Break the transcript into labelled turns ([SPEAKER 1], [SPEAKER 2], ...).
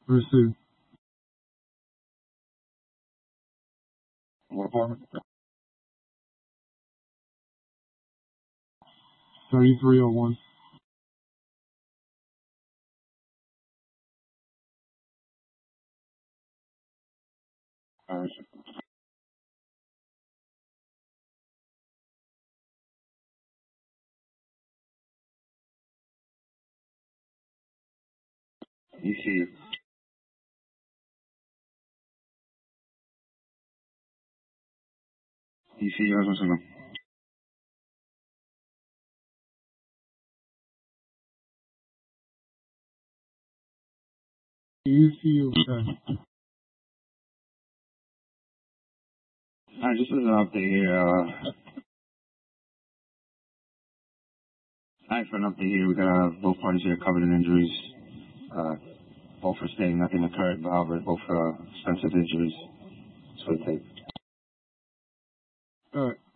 [SPEAKER 1] Receive.
[SPEAKER 2] What apartment?
[SPEAKER 1] 3301.
[SPEAKER 2] All right. ECU. ECU, how's my signal?
[SPEAKER 1] ECU, okay.
[SPEAKER 2] Alright, just as an update here, for an update here, we got both parties here covered in injuries. Both are stating nothing occurred, but however, both expensive injuries. So we take.
[SPEAKER 1] Alright.